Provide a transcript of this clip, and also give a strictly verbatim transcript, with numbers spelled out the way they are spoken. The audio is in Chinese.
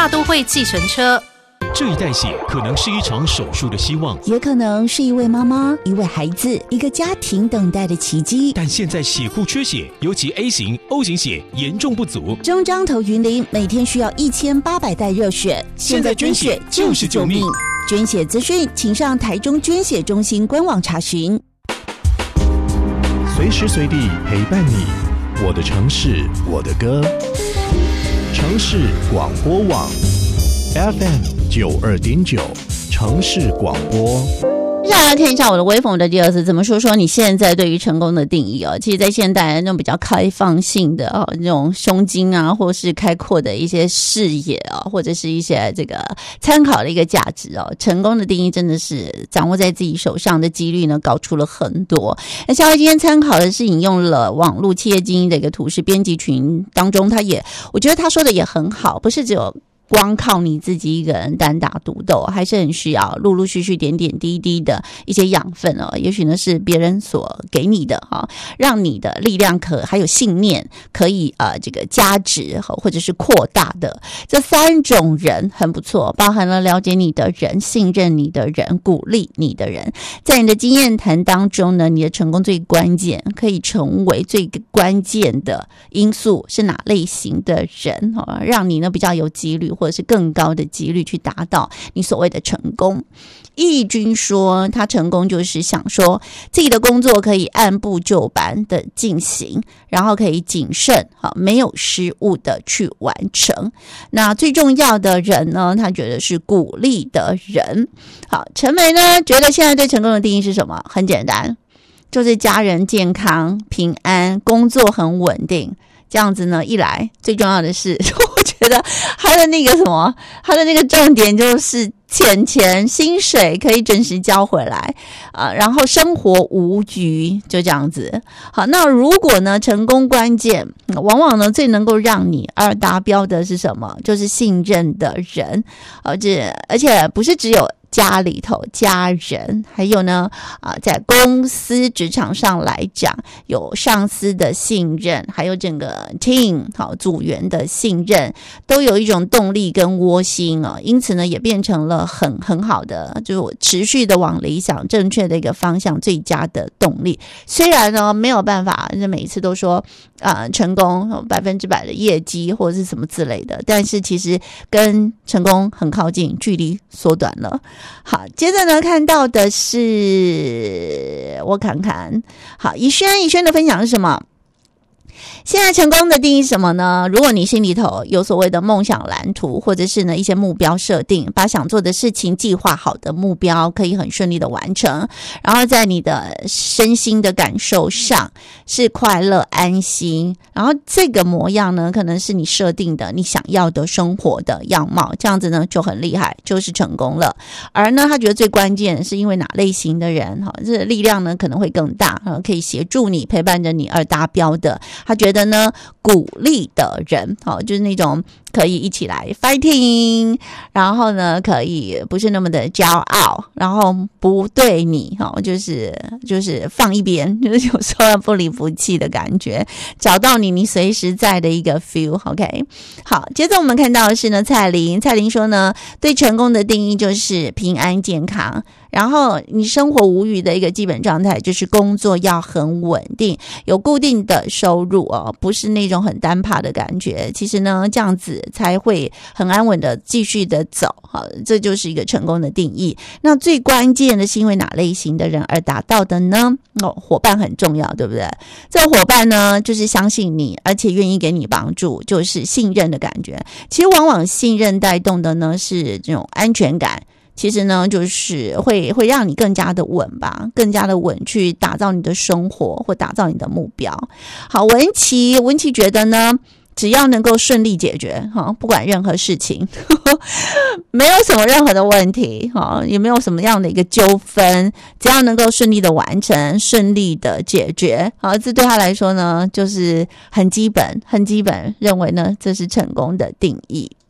大都会计程车。 这一代血可能是一场手术的希望， 也可能是一位妈妈、一位孩子、一个家庭等待的奇迹。 但现在血库缺血，尤其 A 型、O 型血严重不足。 中彰投云林每天需要一千八百袋热血，现在捐血就是救命。捐血资讯，请上台中捐血中心官网查询。 随时随地陪伴你，我的城市，我的歌。城市广播网 F M 九二点九，城市广播。 接下来看一下我的微风的第二次怎么说说你现在对于成功的定义哦。其实在现代那种比较开放性的哦，那种胸襟啊，或是开阔的一些视野哦，或者是一些这个参考的一个价值哦，成功的定义真的是掌握在自己手上的几率呢高出了很多。那夏威今天参考的是引用了网络企业精英的一个图示编辑群当中，他也我觉得他说的也很好，不是只有光靠你自己一个人单打独斗，还是很需要陆陆续续点点滴滴的一些养分哦。也许呢是别人所给你的哈、哦，让你的力量可还有信念可以呃这个加值或者是扩大的这三种人很不错，包含了了解你的人、信任你的人、鼓励你的人。在你的经验谈当中呢，你的成功最关键可以成为最关键的因素是哪类型的人、哦、让你呢比较有几率或者是更高的几率去达到你所谓的成功。义军说他成功就是想说自己的工作可以按部就班的进行，然后可以谨慎没有失误的去完成。那最重要的人呢，他觉得是鼓励的人。好，陈梅呢觉得现在对成功的定义是什么？很简单，就是家人健康平安，工作很稳定。这样子呢，一来最重要的是我觉得他的那个什么他的那个重点就是钱钱薪水可以准时交回来啊、呃，然后生活无虞，就这样子。好，那如果呢成功关键往往呢最能够让你二达标的是什么？就是信任的人，而且而且不是只有家里头家人，还有呢啊，在公司职场上来讲，有上司的信任，还有整个 team 好组员的信任，都有一种动力跟窝心啊，因此呢也变成了很很好的，就持续的往理想正确的一个方向最佳的动力。虽然呢没有办法每一次都说啊、呃、成功百分之百的业绩或者是什么之类的，但是其实跟成功很靠近，距离缩短了。好，接着呢看到的是我看看，好，怡轩怡轩的分享是什么？现在成功的定义是什么呢？如果你心里头有所谓的梦想蓝图，或者是呢一些目标设定，把想做的事情计划好的目标可以很顺利的完成，然后在你的身心的感受上是快乐安心，然后这个模样呢可能是你设定的你想要的生活的样貌，这样子呢就很厉害，就是成功了。而呢他觉得最关键是因为哪类型的人这个力量呢可能会更大，可以协助你陪伴着你而达标的，他觉得呢鼓励的人就是那种可以一起来 fighting， 然后呢可以不是那么的骄傲，然后不对你就是就是放一边，就是有时候不离不弃的感觉，找到你你随时在的一个 feel。 OK， 好，接着我们看到的是呢蔡琳蔡琳说呢对成功的定义就是平安健康，然后你生活无虞的一个基本状态就是工作要很稳定，有固定的收入哦，不是那种很单趴的感觉。其实呢这样子才会很安稳的继续的走，好，这就是一个成功的定义。那最关键的是因为哪类型的人而达到的呢？哦，伙伴很重要，对不对？这个伙伴呢就是相信你，而且愿意给你帮助，就是信任的感觉。其实往往信任带动的呢是这种安全感，其实呢就是会会让你更加的稳吧，更加的稳去打造你的生活或打造你的目标。好，文琪文琪觉得呢只要能够顺利解决不管任何事情没有什么任何的问题，也没有什么样的一个纠纷，只要能够顺利的完成，顺利的解决，这对他来说呢就是很基本很基本，认为呢这是成功的定义。